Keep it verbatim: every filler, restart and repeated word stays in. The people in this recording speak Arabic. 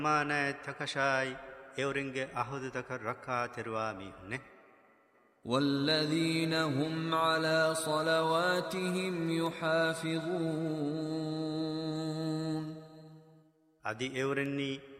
Mana takashai eurenge ahud takar rakha terwa mi hunne. والذين هم على صلواتهم يحافظون Adi eurenni